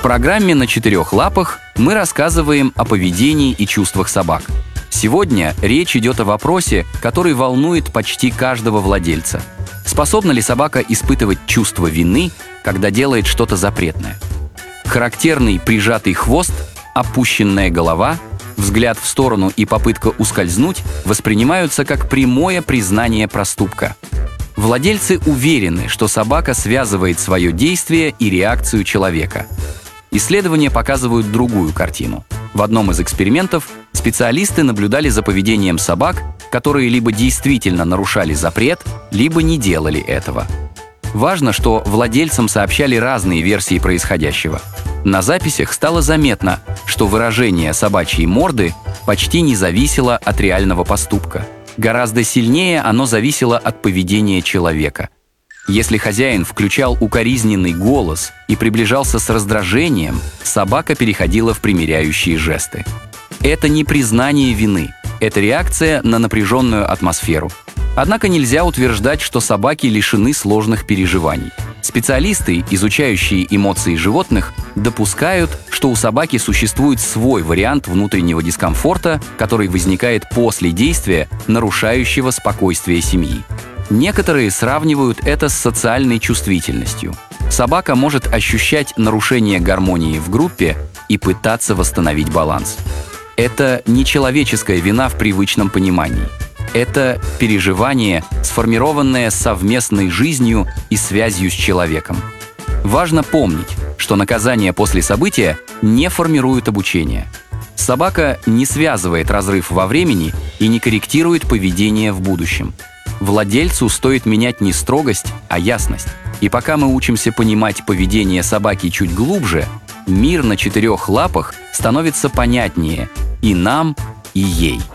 программе «На четырех лапах» мы рассказываем о поведении и чувствах собак. Сегодня речь идет о вопросе, который волнует почти каждого владельца. Способна ли собака испытывать чувство вины, когда делает что-то запретное? Характерный прижатый хвост, опущенная голова, взгляд в сторону и попытка ускользнуть воспринимаются как прямое признание проступка. Владельцы уверены, что собака связывает свое действие и реакцию человека. Исследования показывают другую картину. В одном из экспериментов специалисты наблюдали за поведением собак, которые либо действительно нарушали запрет, либо не делали этого. Важно, что владельцам сообщали разные версии происходящего. На записях стало заметно, что выражение собачьей морды почти не зависело от реального поступка. Гораздо сильнее оно зависело от поведения человека. Если хозяин включал укоризненный голос и приближался с раздражением, собака переходила в примиряющие жесты. Это не признание вины, это реакция на напряженную атмосферу. Однако нельзя утверждать, что собаки лишены сложных переживаний. Специалисты, изучающие эмоции животных, допускают, что у собаки существует свой вариант внутреннего дискомфорта, который возникает после действия, нарушающего спокойствие семьи. Некоторые сравнивают это с социальной чувствительностью. Собака может ощущать нарушение гармонии в группе и пытаться восстановить баланс. Это не человеческая вина в привычном понимании. Это переживание, сформированное совместной жизнью и связью с человеком. Важно помнить, что наказание после события не формирует обучение. Собака не связывает разрыв во времени и не корректирует поведение в будущем. Владельцу стоит менять не строгость, а ясность. И пока мы учимся понимать поведение собаки чуть глубже, мир на четырех лапах становится понятнее и нам, и ей.